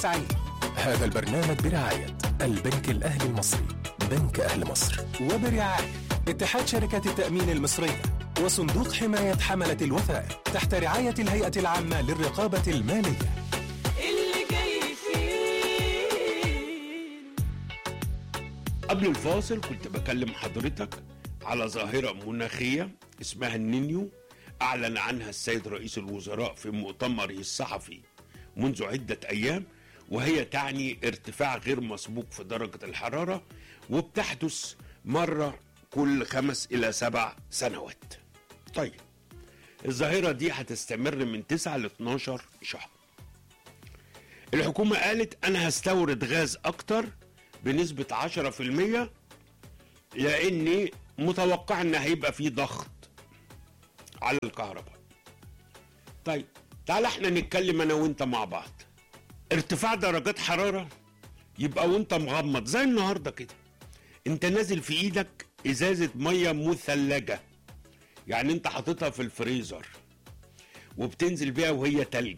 سعيد. هذا البرنامج برعاية البنك الأهلي المصري، بنك أهل مصر، وبرعاية اتحاد شركات التأمين المصرية وصندوق حماية حملة الوثائق تحت رعاية الهيئة العامة للرقابة المالية. اللي جاي فيه. قبل الفاصل كنت بكلم حضرتك على ظاهرة مناخية اسمها النينيو، أعلن عنها السيد رئيس الوزراء في مؤتمره الصحفي منذ عدة أيام، وهي تعني ارتفاع غير مسبوق في درجة الحرارة، وبتحدث مرة كل 5 إلى 7 سنوات. طيب الظاهرة دي هتستمر من 9 ل 12 شهر. الحكومة قالت أنا هستورد غاز أكتر بنسبة 10%، لأني متوقع أن هيبقى فيه ضغط على الكهرباء. طيب تعال احنا نتكلم أنا وانت مع بعض. ارتفاع درجات حرارة يبقى وانت مغمض زي النهاردة كده، انت نازل في ايدك ازازة مية مثلجة، يعني انت حاططها في الفريزر وبتنزل بيها وهي تلج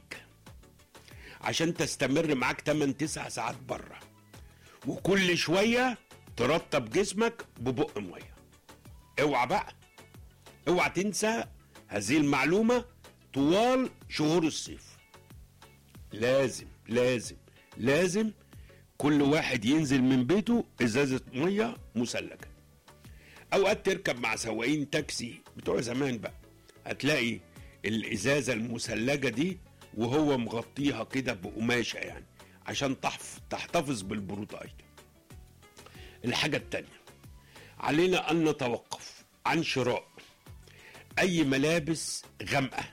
عشان تستمر معاك 8-9 ساعات بره، وكل شوية ترطب جسمك ببق مية. اوعى بقى، اوعى تنسى هذه المعلومة طوال شهور الصيف. لازم لازم لازم كل واحد ينزل من بيته ازازة مية مثلجة. اوقات تركب مع سواقين تاكسي بتوع زمان بقى، هتلاقي الازازة المثلجة دي وهو مغطيها كده بقماشة، يعني عشان تحتفظ بالبروتاين. الحاجة التانية، علينا ان نتوقف عن شراء اي ملابس غامقة،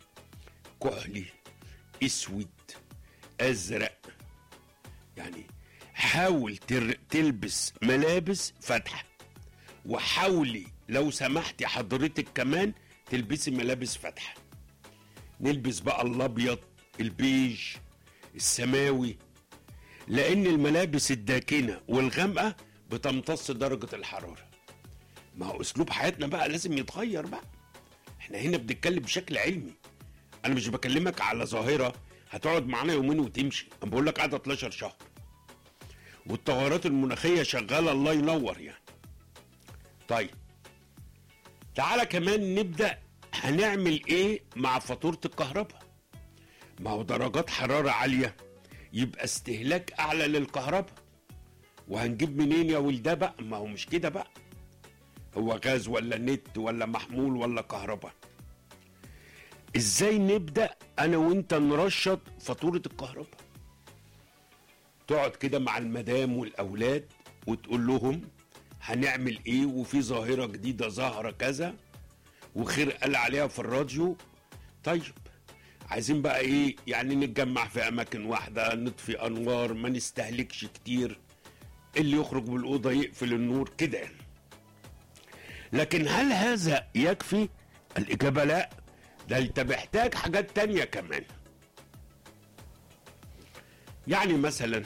كحلي، اسود، ازرق. يعني حاول تلبس ملابس فاتحة، وحاولي لو سمحتي حضرتك كمان تلبسي ملابس فاتحة. نلبس بقى الابيض، البيج، السماوي، لان الملابس الداكنة والغامقة بتمتص درجة الحرارة. ما هو اسلوب حياتنا بقى لازم يتغير بقى. احنا هنا بنتكلم بشكل علمي، انا مش بكلمك على ظاهرة هتقعد معانا يومين وتمشي، انا بقول لك قاعدة 12 شهر، والتغيرات المناخية شغالة الله ينور يعني. طيب تعالى كمان نبدأ هنعمل ايه مع فاتورة الكهرباء. ما هو درجات حرارة عالية يبقى استهلاك اعلى للكهرباء، وهنجيب منين يا ولده بقى؟ ما هو مش كده بقى، هو غاز ولا نت ولا محمول ولا كهرباء. ازاي نبدأ انا وانت نرشد فاتورة الكهرباء؟ تقعد كده مع المدام والاولاد وتقول لهم هنعمل ايه، وفي ظاهرة جديدة ظاهرة كذا وخير قال عليها في الراديو. طيب عايزين بقى ايه؟ يعني نتجمع في اماكن واحدة، نطفي انوار، ما نستهلكش كتير، اللي يخرج من الأوضة يقفل النور كده يعني. لكن هل هذا يكفي؟ الإجابة لا، ده انت محتاج حاجات تانية كمان. يعني مثلا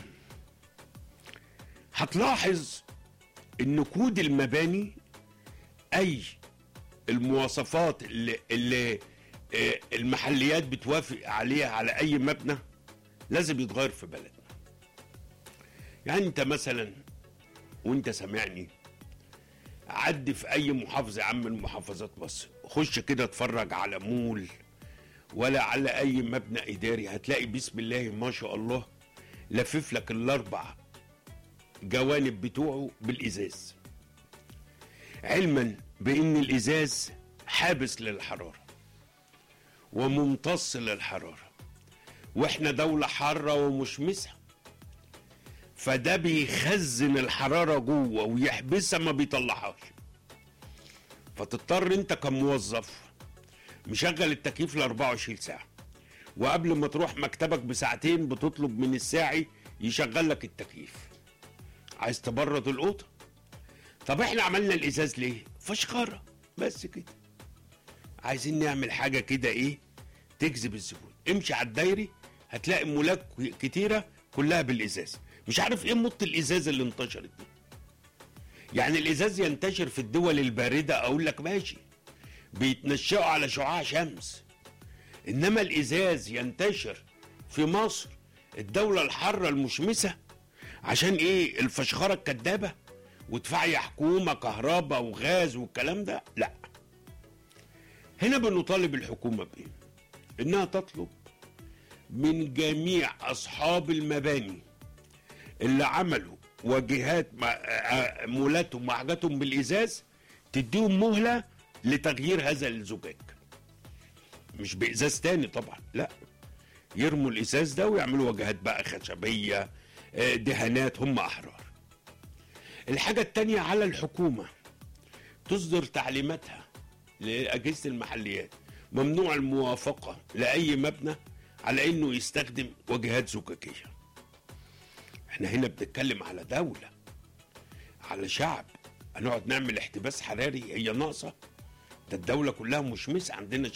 هتلاحظ ان كود المباني، اي المواصفات اللي المحليات بتوافق عليها على اي مبنى لازم يتغير في بلدنا. يعني انت مثلا وانت سامعني عدي في اي محافظة عام من محافظات مصر، خش كده اتفرج على مول ولا على اي مبنى اداري، هتلاقي بسم الله ما شاء الله لفف لك الاربع جوانب بتوعه بالازاز، علما بان الازاز حابس للحرارة وممتص للحرارة، واحنا دولة حارة ومشمسة، فده بيخزن الحرارة جوه ويحبسها ما بيطلعهاش. فتضطر انت كموظف مشغل التكييف ل 24 ساعة، وقبل ما تروح مكتبك بساعتين بتطلب من الساعي يشغل لك التكييف. عايز تبرد الأوضة؟ طب احنا عملنا الإزاز ليه؟ فشخرة بس كده. عايزين نعمل حاجة كده ايه تجذب الزبون. امشي على الدايري هتلاقي مولات كتيرة كلها بالإزاز. مش عارف ايه موت الإزاز اللي انتشرت دي. يعني الإزاز ينتشر في الدول الباردة أقول لك ماشي، بيتنشأوا على شعاع شمس، إنما الإزاز ينتشر في مصر الدولة الحارة المشمسة عشان ايه؟ الفشخرة الكدابة وادفعي حكومة كهرباء وغاز والكلام ده؟ لا. هنا بنطالب الحكومة بايه؟ انها تطلب من جميع اصحاب المباني اللي عملوا واجهات مولاتهم وحاجاتهم بالازاز تديهم مهلة لتغيير هذا الزجاج. مش بإزاز تاني طبعا، لا، يرموا الإزاز ده ويعملوا واجهات بقى خشبية، دهانات، هم أحرار. الحاجة التانية على الحكومة تصدر تعليماتها لأجهزة المحليات، ممنوع الموافقة لأي مبنى على إنه يستخدم واجهات زجاجية. احنا هنا بنتكلم على دولة، على شعب، هنقعد نعمل احتباس حراري؟ هي ناقصة؟ ده الدولة كلها مشمسة، عندنا